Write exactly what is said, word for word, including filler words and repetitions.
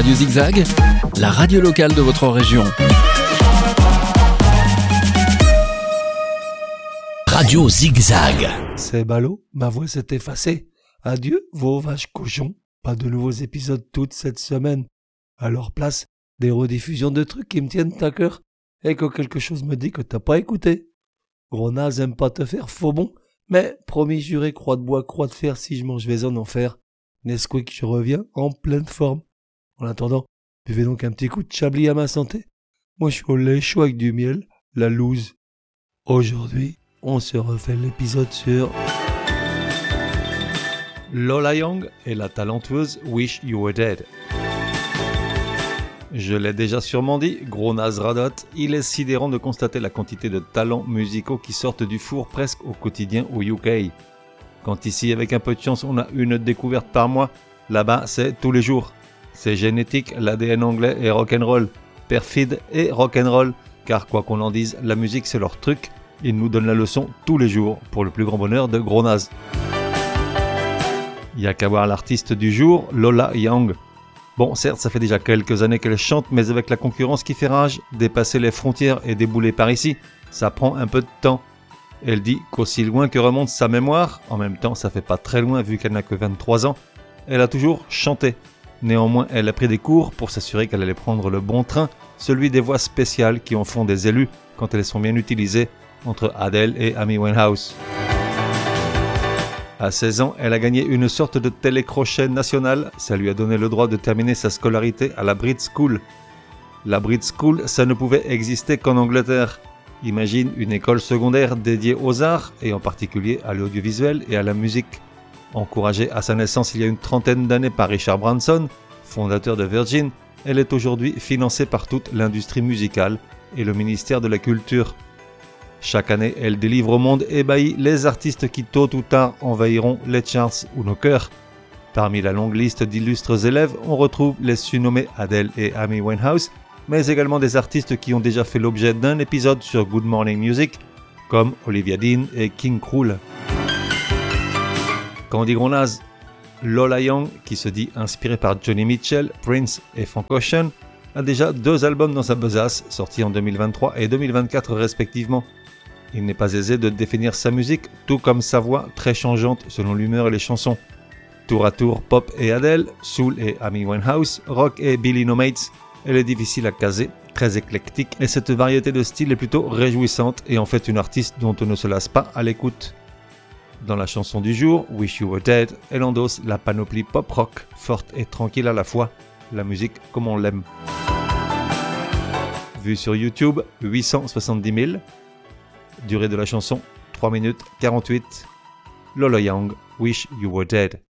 Radio Zigzag, la radio locale de votre région. Radio Zigzag. C'est ballot, ma voix s'est effacée. Adieu, vos vaches cochons. Pas de nouveaux épisodes toute cette semaine. À leur place, des rediffusions de trucs qui me tiennent à cœur et que quelque chose me dit que t'as pas écouté. Gros naze aime pas te faire faux bon, mais promis juré, croix de bois, croix de fer, si je mange vais en enfer. Nesquik, je reviens en pleine forme. En attendant, buvez donc un petit coup de chablis à ma santé. Moi je suis au lait chaud avec du miel, la loose. Aujourd'hui, on se refait l'épisode sur Lola Young et la talentueuse Wish You Were Dead. Je l'ai déjà sûrement dit, gros naze radote, il est sidérant de constater la quantité de talents musicaux qui sortent du four presque au quotidien au U K. Quand ici, avec un peu de chance, on a une découverte par mois, là-bas, c'est tous les jours. C'est génétique, l'A D N anglais est rock'n'roll, perfide et rock'n'roll, car quoi qu'on en dise, la musique c'est leur truc, ils nous donnent la leçon tous les jours, pour le plus grand bonheur de gros naze. Il y a qu'à voir l'artiste du jour, Lola Young. Bon, certes, ça fait déjà quelques années qu'elle chante, mais avec la concurrence qui fait rage, dépasser les frontières et débouler par ici, ça prend un peu de temps. Elle dit qu'aussi loin que remonte sa mémoire, en même temps ça fait pas très loin vu qu'elle n'a que vingt-trois ans, elle a toujours chanté. Néanmoins, elle a pris des cours pour s'assurer qu'elle allait prendre le bon train, celui des voix spéciales qui en font des élus quand elles sont bien utilisées, entre Adele et Amy Winehouse. À seize ans, elle a gagné une sorte de télécrochet national, ça lui a donné le droit de terminer sa scolarité à la Brit School. La Brit School, ça ne pouvait exister qu'en Angleterre. Imagine une école secondaire dédiée aux arts, et en particulier à l'audiovisuel et à la musique. Encouragée à sa naissance il y a une trentaine d'années par Richard Branson, fondateur de Virgin, elle est aujourd'hui financée par toute l'industrie musicale et le ministère de la Culture. Chaque année, elle délivre au monde ébahi les artistes qui tôt ou tard envahiront les charts ou nos cœurs. Parmi la longue liste d'illustres élèves, on retrouve les surnommés Adele et Amy Winehouse, mais également des artistes qui ont déjà fait l'objet d'un épisode sur Good Morning Music, comme Olivia Dean et King Krul. Quand on dit gros naze, Lola Young, qui se dit inspirée par Johnny Mitchell, Prince et Frank Ocean, a déjà deux albums dans sa besace, sortis en deux mille vingt-trois et deux mille vingt-quatre respectivement. Il n'est pas aisé de définir sa musique, tout comme sa voix très changeante selon l'humeur et les chansons. Tour à tour pop et Adele, soul et Amy Winehouse, rock et Billy No Mates, elle est difficile à caser, très éclectique, et cette variété de styles est plutôt réjouissante et en fait une artiste dont on ne se lasse pas à l'écoute. Dans la chanson du jour, Wish You Were Dead, elle endosse la panoplie pop-rock, forte et tranquille à la fois, la musique comme on l'aime. Vue sur YouTube, huit cent soixante-dix mille. Durée de la chanson, trois minutes quarante-huit. Lola Young, Wish You Were Dead.